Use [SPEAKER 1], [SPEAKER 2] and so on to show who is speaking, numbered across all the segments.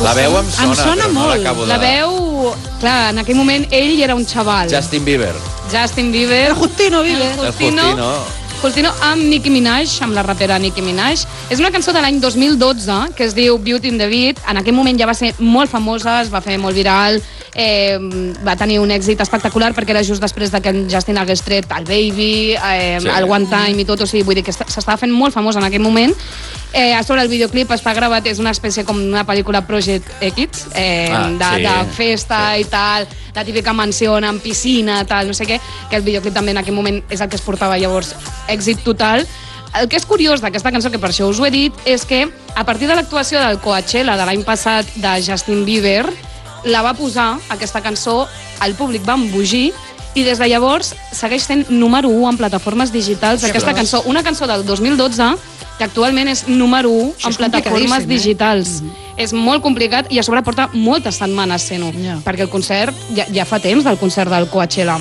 [SPEAKER 1] La veu em sona, però no
[SPEAKER 2] molt.
[SPEAKER 1] l'acabo de...
[SPEAKER 3] La veu... Clar, en aquell moment ell era un xaval.
[SPEAKER 1] Justin Bieber.
[SPEAKER 2] El Justino Bieber.
[SPEAKER 1] El Justino.
[SPEAKER 3] Justino amb Nicki Minaj, amb la rapera Nicki Minaj. És una cançó de l'any 2012 que es diu Beauty in the Beat. En aquell moment ja va ser molt famosa, es va fer molt viral, va tenir un èxit espectacular perquè era just després que en Justin hagués tret el Baby, el One Time i tot, o sigui, vull dir que s'estava fent molt famosa en aquell moment. A sobre el videoclip està gravat, és una espècie com una pel·lícula Project X, de festa i tal, la típica mansió amb piscina, tal, no sé què, que el videoclip també en aquell moment és el que es portava llavors èxit total. El que és curiós d'aquesta cançó, que per això us ho he dit, és que a partir de l'actuació del Coachella de l'any passat de Justin Bieber, la va posar, aquesta cançó, el públic va embogir, i des de llavors segueix sent número 1 en plataformes digitals. Aquesta cançó, una cançó del 2012, que actualment és número 1 en plataformes digitals. És molt complicat i a sobre porta moltes setmanes sent-ho, perquè el concert, ja fa temps del concert del Coachella.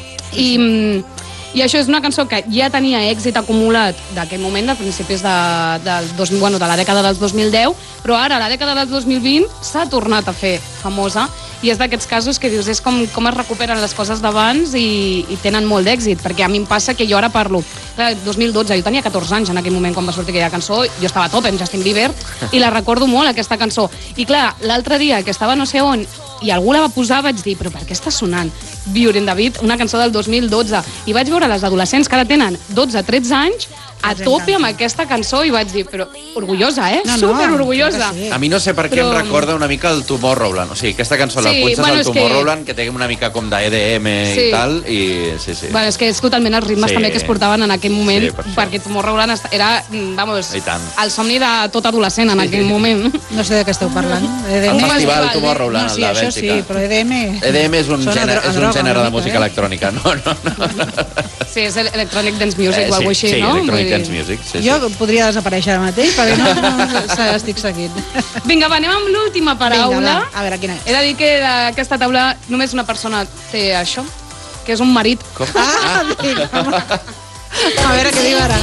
[SPEAKER 3] I això és una cançó que ja tenia èxit acumulat d'aquell moment, de principis de la dècada dels 2010, però ara, a la dècada del 2020, s'ha tornat a fer famosa, i és d'aquests casos que dius, és com es recuperen les coses d'abans i tenen molt d'èxit, perquè a mi em passa que jo ara parlo, clar, 2012, jo tenia 14 anys en aquell moment quan va sortir aquella cançó, jo estava a tope amb Justin Bieber, i la recordo molt, aquesta cançó. I clar, l'altre dia que estava no sé on, i algú la va posar, vaig dir, però per què està sonant Beauty in the Beat, una cançó del 2012? I vaig veure les adolescents que ara tenen 12-13 anys a tope amb aquesta cançó i vaig dir, però orgullosa, super orgullosa.
[SPEAKER 1] A mi no sé per què em recorda una mica el Tomorrowland. O sigui, aquesta cançó la punxes al Tomorrowland, que té una mica com d'EDM i tal, i sí.
[SPEAKER 3] Bueno, és que és totalment els ritmes també que es portaven en aquell moment, perquè Tomorrowland era, vamos, el somni de tot adolescent en aquell moment.
[SPEAKER 2] No sé de què esteu parlant.
[SPEAKER 1] El festival Tomorrowland, el de Bèlgica.
[SPEAKER 2] Això sí, però EDM...
[SPEAKER 1] EDM és un gènere de música electrònica, no?
[SPEAKER 3] Sí, és Electronic Dance Music o alguna cosa així, no?
[SPEAKER 1] Sí, Electronic Dance Music.
[SPEAKER 2] Jo podria desaparèixer ara mateix, perquè no estic seguint.
[SPEAKER 3] Vinga, va, anem amb l'última paraula.
[SPEAKER 2] A veure, quina és?
[SPEAKER 3] He de dir que d'aquesta taula només una persona té això, que és un marit.
[SPEAKER 1] Com?
[SPEAKER 2] A veure què diu ara.